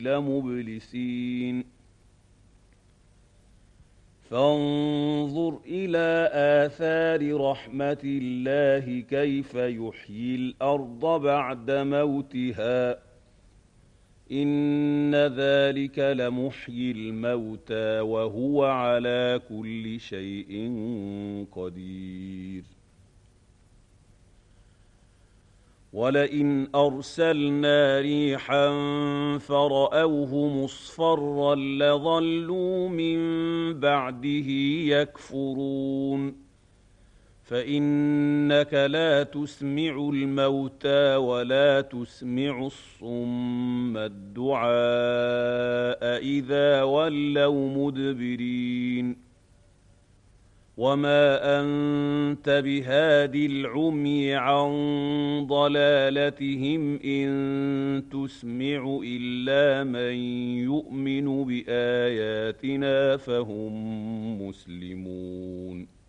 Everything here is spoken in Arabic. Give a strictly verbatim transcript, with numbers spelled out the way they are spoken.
لمبلسين فانظر إلى آثار رحمة الله كيف يحيي الأرض بعد موتها إن ذلك لمحيي الموتى وهو على كل شيء قدير ولئن أرسلنا ريحا فرأوه مصفرا لظلوا من بعده يكفرون فإنك لا تسمع الموتى ولا تسمع الصم الدعاء إذا ولوا مدبرين وما أنت بهاد العمي عن ضلالتهم إن تسمع إلا من يؤمن بآياتنا فهم مسلمون